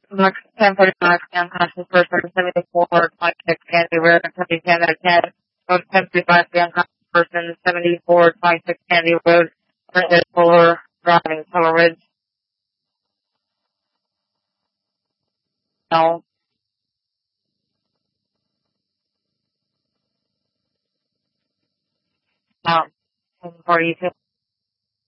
Max 1045, Sam Conscious Person, 74, 26, Candy Road, 10 out of 10. Road 1035, Sam Conscious Person, 74, 26, Candy Road, Fuller, driving, Summer Ridge. No. Um, for you too.